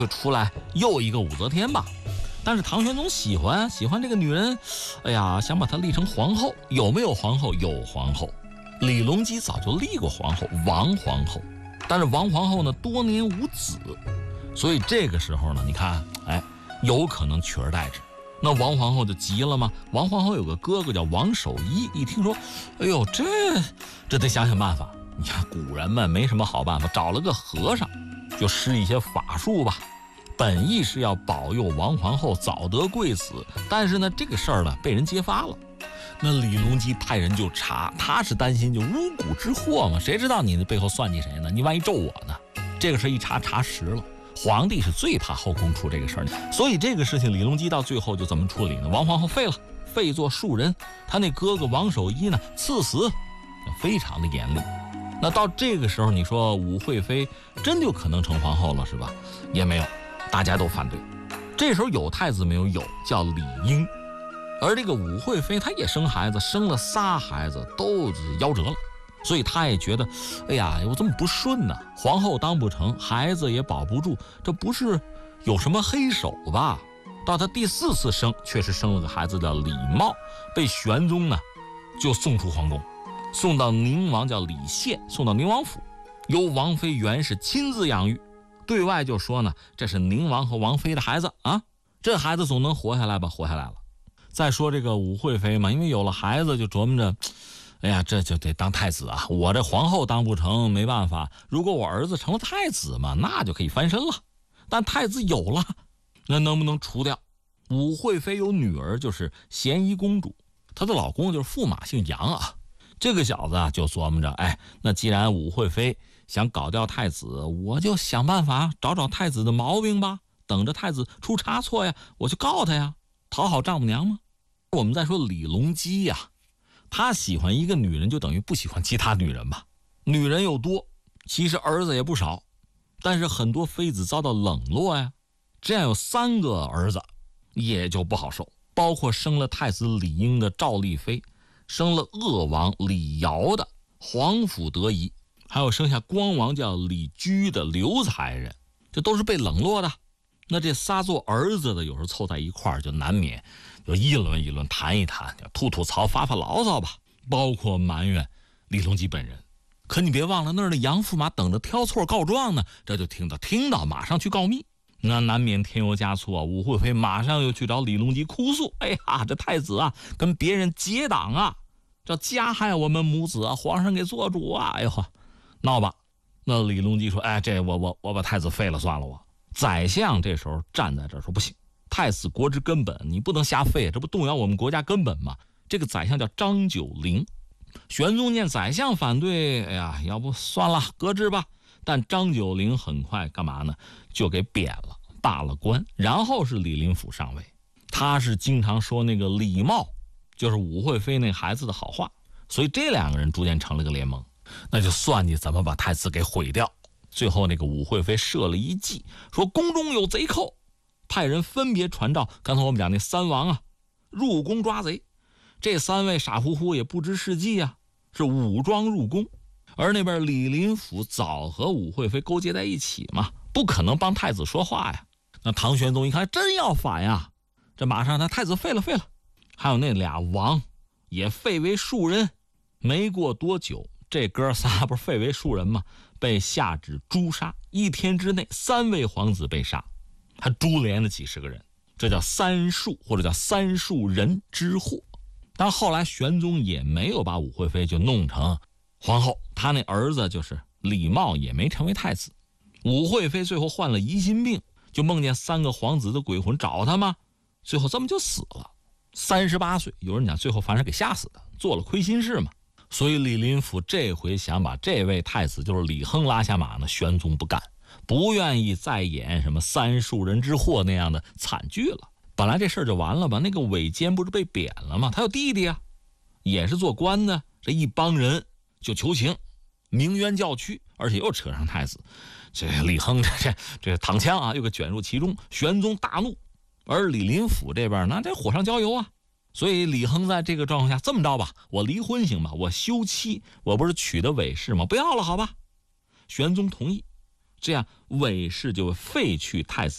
就出来又一个武则天吧。但是唐玄宗喜欢这个女人，哎呀，想把她立成皇后。有没有皇后？有皇后。李隆基早就立过皇后，王皇后。但是王皇后呢，多年无子，所以这个时候呢，你看，有可能取而代之。那王皇后就急了吗？王皇后有个哥哥叫王守一，一听说，哎呦，这得想想办法。你看古人们没什么好办法，找了个和尚，就施一些法术吧。本意是要保佑王皇后早得贵子，但是呢，这个事儿呢被人揭发了。那李隆基派人就查，他是担心就巫蛊之祸嘛，谁知道你的背后算计谁呢？你万一咒我呢？这个事一查实了。皇帝是最怕后宫出这个事儿的，所以这个事情李隆基到最后就怎么处理呢？王皇后废了，废作庶人，他那哥哥王守一呢赐死，非常的严厉。那到这个时候，你说武惠妃真就可能成皇后了是吧？也没有，大家都反对。这时候有太子没有？有，叫李英。而这个武惠妃她也生孩子，生了仨孩子都夭折了，所以她也觉得，哎呀，我这么不顺呢，皇后当不成，孩子也保不住，这不是有什么黑手吧？到她第4次生，确实生了个孩子叫李瑁，被玄宗呢就送出皇宫，送到宁王叫李宪，送到宁王府，由王妃袁氏亲自养育，对外就说呢，这是宁王和王妃的孩子啊，这孩子总能活下来吧？活下来了。再说这个武惠妃嘛，因为有了孩子就琢磨着，哎呀，这就得当太子啊！我这皇后当不成，没办法。如果我儿子成了太子嘛，那就可以翻身了。但太子有了，那能不能除掉？武惠妃有女儿，就是咸宜公主，她的老公就是驸马，姓杨啊。这个小子啊，就琢磨着，那既然武惠妃想搞掉太子，我就想办法找太子的毛病吧，等着太子出差错呀，我去告他呀，讨好丈母娘吗？我们再说李隆基呀，他喜欢一个女人就等于不喜欢其他女人吧。女人又多，其实儿子也不少，但是很多妃子遭到冷落呀。这样有3个儿子也就不好受，包括生了太子李英的赵丽妃，生了鄂王李尧的皇甫德仪，还有生下光王叫李居的刘才人，这都是被冷落的。那这仨做儿子的有时候凑在一块儿，就难免就议论议论，谈一谈，吐吐槽，发发牢骚吧，包括埋怨李隆基本人。可你别忘了，那儿的杨驸马等着挑错告状呢，这就听到马上去告密，那难免添油加醋啊。武惠妃马上又去找李隆基哭诉，哎呀，这太子啊跟别人结党啊，这加害我们母子啊，皇上给做主啊，哎呦，闹吧。那李隆基说，这我把太子废了算了。宰相这时候站在这儿说，不行，太子国之根本，你不能瞎废，这不动摇我们国家根本吗？这个宰相叫张九龄。玄宗见宰相反对，哎呀，要不算了，搁置吧。但张九龄很快干嘛呢？就给贬了，罢了官，然后是李林甫上位。他是经常说那个李瑁，就是武惠妃那孩子的好话，所以这2个人逐渐成了个联盟，那就算计怎么把太子给毁掉。最后那个武惠妃设了一计，说宫中有贼寇，派人分别传召刚才我们讲那3王啊，入宫抓贼。这3位傻乎乎也不知事迹啊，是武装入宫。而那边李林甫早和武惠妃勾结在一起嘛，不可能帮太子说话呀。那唐玄宗一看真要反呀，这马上他太子废了，还有那俩王也废为庶人。没过多久，这哥仨不是废为庶人吗？被下旨诛杀，1天之内3位皇子被杀，还株连了几十个人，这叫3庶或者叫3庶人之祸。但后来玄宗也没有把武惠妃就弄成皇后，他那儿子就是李瑁也没成为太子。武惠妃最后患了疑心病，就梦见3个皇子的鬼魂找他嘛，最后这么就死了。38岁，有人讲最后反正给吓死的，做了亏心事嘛。所以李林甫这回想把这位太子就是李亨拉下马呢，玄宗不干，不愿意再演什么3庶人之祸那样的惨剧了。本来这事儿就完了吧，那个韦坚不是被贬了吗？他有弟弟啊，也是做官的，这一帮人就求情，鸣冤叫屈，而且又扯上太子，这李亨这躺枪啊，又给卷入其中。玄宗大怒，而李林甫这边那这火上浇油啊。所以李亨在这个状况下，这么着吧，我离婚行吧，我休妻，我不是娶的韦氏吗？不要了好吧。玄宗同意，这样韦氏就废去太子